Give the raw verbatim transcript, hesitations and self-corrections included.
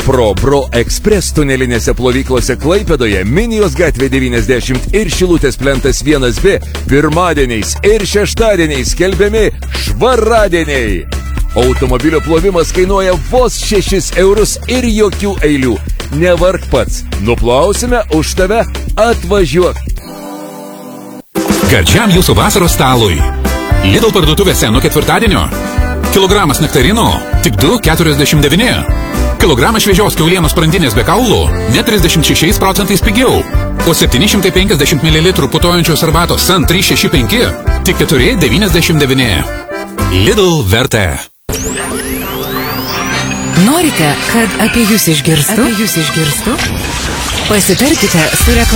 Pro Bro Express tunelinėse plovyklose Klaipėdoje, Minijos gatvė devyniasdešimt ir Šilutės plentas vienas B pirmadieniais ir šeštadieniais skelbiami švaradieniai. Automobilio plovimas kainuoja vos šešis eurus ir jokių eilių. Nevark pats, nuplausime už tave, atvažiuok. Gardžiam jūsų vasaros stalui. Lidl parduotuvėse nuo ketvirtadienio. Kilogramas nektarino tik du keturiasdešimt devyni. Kilogramas šviežios kiaulienos sprandinės be kaulų net trisdešimt šešiais procentais pigiau. O septyni šimtai penkiasdešimt mililitrų putojančios arbatos San trys šeši penki tik keturi devyniasdešimt devyni. Lidl vertė. Norite, kad apie jūs išgirstų? Apie jūs išgirstų? Pasitarkite su reklama.